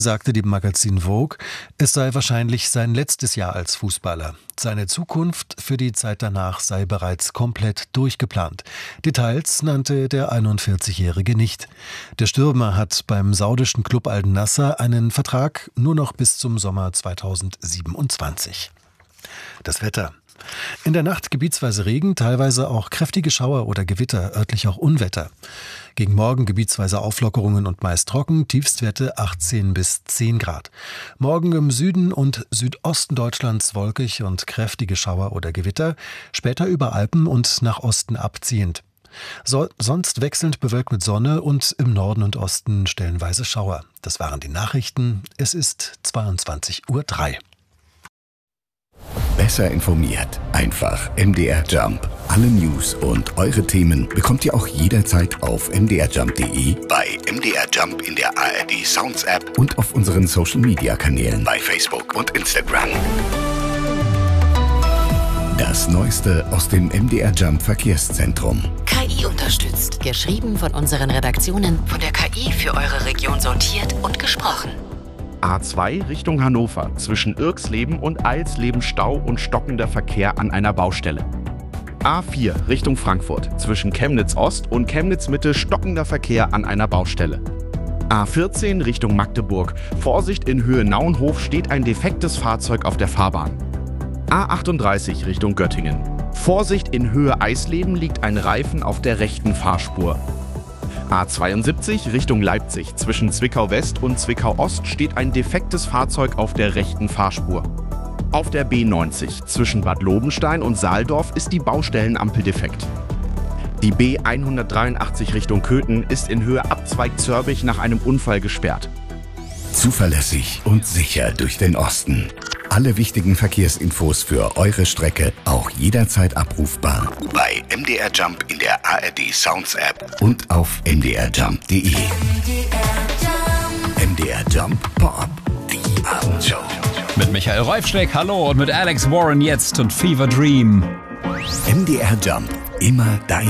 sagte dem Magazin Vogue, es sei wahrscheinlich sein letztes Jahr als Fußballer. Seine Zukunft für die Zeit danach sei bereits komplett durchgeplant. Details nannte der 41-Jährige nicht. Der Stürmer hat beim saudischen Club Al Nassr einen Vertrag nur noch bis zum Sommer 2027. Das Wetter. In der Nacht gebietsweise Regen, teilweise auch kräftige Schauer oder Gewitter, örtlich auch Unwetter. Gegen Morgen gebietsweise Auflockerungen und meist trocken, Tiefstwerte 18 bis 10 Grad. Morgen im Süden und Südosten Deutschlands wolkig und kräftige Schauer oder Gewitter, später über Alpen und nach Osten abziehend. Sonst wechselnd bewölkt mit Sonne und im Norden und Osten stellenweise Schauer. Das waren die Nachrichten. Es ist 22:03 Uhr. Besser informiert. Einfach MDR Jump. Alle News und eure Themen bekommt ihr auch jederzeit auf mdrjump.de, bei MDR Jump in der ARD Sounds App und auf unseren Social Media Kanälen bei Facebook und Instagram. Das Neueste aus dem MDR Jump Verkehrszentrum. KI unterstützt. Geschrieben von unseren Redaktionen. Von der KI für eure Region sortiert und gesprochen. A2 Richtung Hannover, zwischen Irxleben und Eilsleben Stau und stockender Verkehr an einer Baustelle. A4 Richtung Frankfurt, zwischen Chemnitz Ost und Chemnitz Mitte stockender Verkehr an einer Baustelle. A14 Richtung Magdeburg, Vorsicht, in Höhe Naunhof steht ein defektes Fahrzeug auf der Fahrbahn. A38 Richtung Göttingen, Vorsicht, in Höhe Eisleben liegt ein Reifen auf der rechten Fahrspur. A72 Richtung Leipzig, zwischen Zwickau West und Zwickau Ost steht ein defektes Fahrzeug auf der rechten Fahrspur. Auf der B90 zwischen Bad Lobenstein und Saaldorf ist die Baustellenampel defekt. Die B183 Richtung Köthen ist in Höhe Abzweig Zörbich nach einem Unfall gesperrt. Zuverlässig und sicher durch den Osten. Alle wichtigen Verkehrsinfos für eure Strecke auch jederzeit abrufbar bei MDR Jump in der ARD Sounds App und auf mdrjump.de. MDR Jump Pop, die Abendshow. Mit Michael Reufschreck, hallo, und mit Alex Warren jetzt und Fever Dream. MDR Jump, immer dein